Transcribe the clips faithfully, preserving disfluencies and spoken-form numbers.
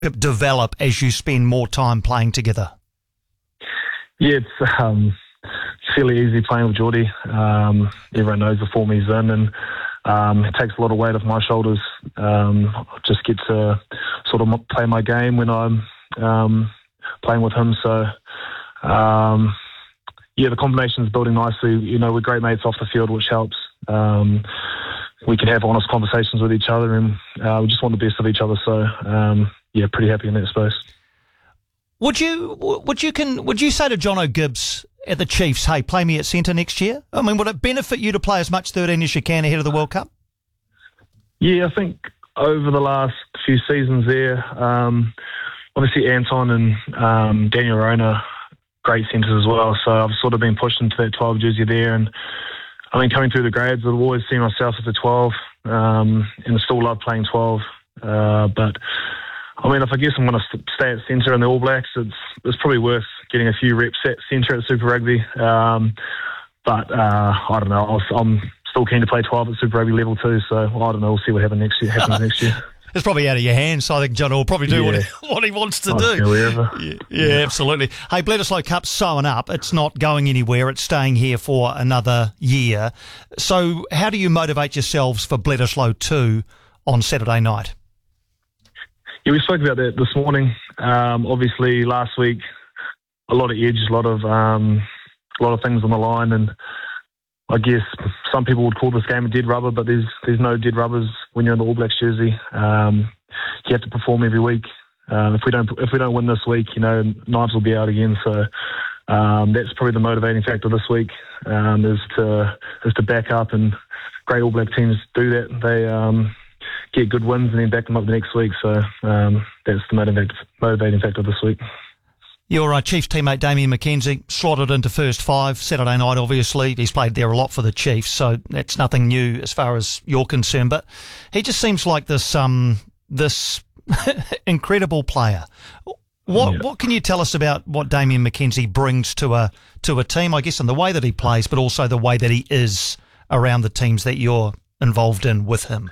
develop as you spend more time playing together? Yeah, it's um, fairly easy playing with Geordie. Um, everyone knows the form he's in, and um, it takes a lot of weight off my shoulders. Um, I just get to sort of play my game when I'm um, playing with him. So, um, yeah, the combination is building nicely. You know, we're great mates off the field, which helps. Um, we can have honest conversations with each other, and uh, we just want the best of each other. So, um, yeah, pretty happy in that space. Would you would you can would you say to Jono Gibbs at the Chiefs, hey, play me at centre next year? I mean, would it benefit you to play as much thirteen as you can ahead of the World Cup? Yeah, I think over the last few seasons there, um, obviously Anton and um, Daniel Rona, great centres as well. So I've sort of been pushed into that twelve jersey there, and I mean, coming through the grades, I've always seen myself as a twelve, um, and I still love playing twelve. Uh, but I mean, if I guess I'm going to stay at centre in the All Blacks, it's it's probably worth getting a few reps at centre at Super Rugby. Um, but uh, I don't know. I'll, I'm still keen to play twelve at Super Rugby level too. So I don't know. We'll see what happens next year. Happens next year. It's probably out of your hands, so I think John will probably do yeah. what, he, what he wants to I'll do. Yeah, yeah, yeah, absolutely. Hey, Bledisloe Cup's sewing up. It's not going anywhere. It's staying here for another year. So how do you motivate yourselves for Bledisloe two on Saturday night? Yeah, we spoke about that this morning. Um, obviously, last week, a lot of edge, a lot of um, a lot of things on the line, and I guess some people would call this game a dead rubber, but there's there's no dead rubbers when you're in the All Blacks jersey. Um, you have to perform every week. Um, if we don't if we don't win this week, you know, knives will be out again. So um, that's probably the motivating factor this week, um, is to is to back up, and great All Black teams do that. They um, get good wins and then back them up the next week. So um, that's the motivating motivating factor this week. Your uh, Chiefs teammate Damian McKenzie slotted into first five Saturday night, obviously. He's played there a lot for the Chiefs, so that's nothing new as far as you're concerned. But he just seems like this um, this incredible player. What yeah. what can you tell us about what Damian McKenzie brings to a to a team, I guess, in the way that he plays, but also the way that he is around the teams that you're involved in with him?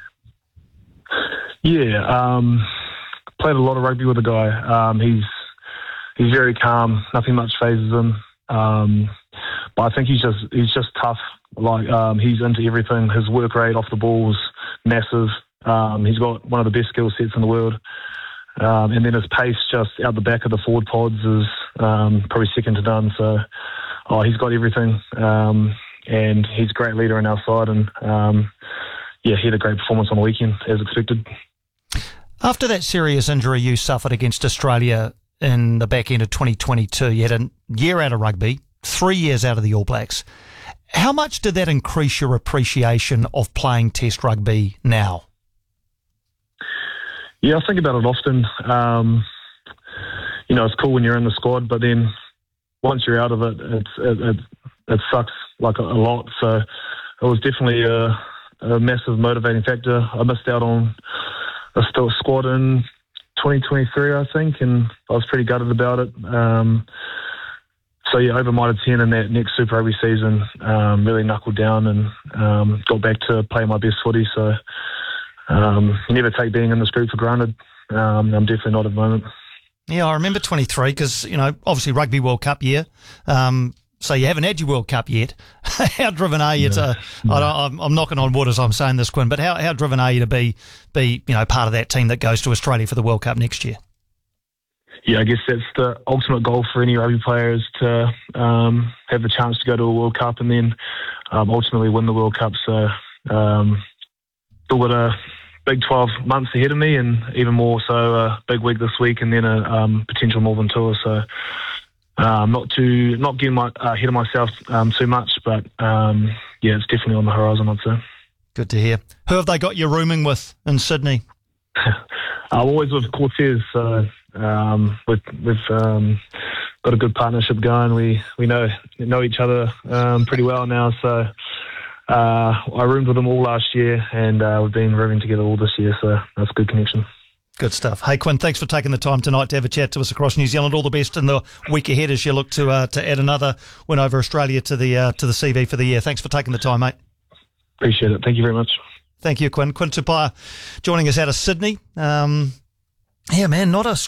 Yeah, um, played a lot of rugby with the guy. Um, he's He's very calm. Nothing much phases him. Um, but I think he's just he's just tough. Like um, he's into everything. His work rate off the ball is massive. Um, he's got one of the best skill sets in the world. Um, and then his pace just out the back of the forward pods is um, probably second to none. So oh, he's got everything. Um, and he's a great leader on our side. And um, yeah, he had a great performance on the weekend, as expected. After that serious injury you suffered against Australia in the back end of twenty twenty-two, you had a year out of rugby, three years out of the All Blacks. How much did that increase your appreciation of playing Test rugby now? Yeah, I think about it often. Um, you know, it's cool when you're in the squad, but then once you're out of it, it's, it, it, it sucks like a, a lot. So it was definitely a, a massive motivating factor. I missed out on a still squad in twenty twenty-three, I think, and I was pretty gutted about it. Um, so yeah, over my ten in that next Super Rugby season, um, really knuckled down and um, got back to playing my best footy. So um, never take being in this group for granted. Um, I'm definitely not at the moment. Yeah, I remember twenty-three because, you know, obviously Rugby World Cup year. Um, so you haven't had your World Cup yet. How driven are you no, to? No. I don't, I'm, I'm knocking on wood as I'm saying this, Quinn. But how, how driven are you to be be you know part of that team that goes to Australia for the World Cup next year? Yeah, I guess that's the ultimate goal for any rugby player, is to um, have the chance to go to a World Cup and then um, ultimately win the World Cup. So um, still got a big twelve months ahead of me, and even more so a big week this week, and then a um, potential Northern tour. So. Um, not too, not getting my, uh, ahead of myself um, too much, but um, yeah, it's definitely on the horizon, I'd say. Good to hear. Who have they got you rooming with in Sydney? I'm always with Cortez, so um, we've, we've um, got a good partnership going. We we know know each other um, pretty well now, so uh, I roomed with them all last year, and uh, we've been rooming together all this year, so that's a good connection. Good stuff. Hey, Quinn, thanks for taking the time tonight to have a chat to us across New Zealand. All the best in the week ahead as you look to uh, to add another win over Australia to the uh, to the C V for the year. Thanks for taking the time, mate. Appreciate it. Thank you very much. Thank you, Quinn. Quinn Tupaea joining us out of Sydney. Um, Yeah, man, not a